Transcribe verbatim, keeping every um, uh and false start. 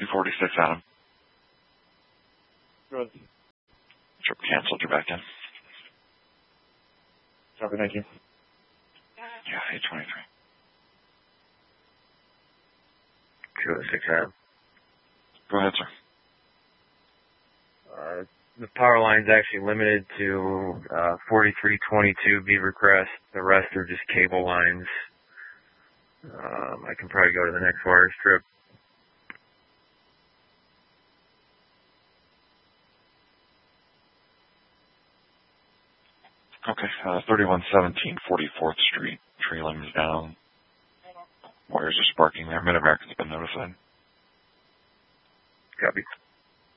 two forty-six, Adam. Good. Trip canceled. You're back in. Copy, thank you. Yeah, eight twenty-three. two oh six, Adam. Go ahead, sir. Uh, the power line's actually limited to uh, forty-three twenty-two Beaver Crest. The rest are just cable lines. Um, I can probably go to the next wire strip. Okay, uh, thirty-one seventeen forty-fourth Street. Tree limbs down. Wires are sparking there. Mid-American's been notified. Copy.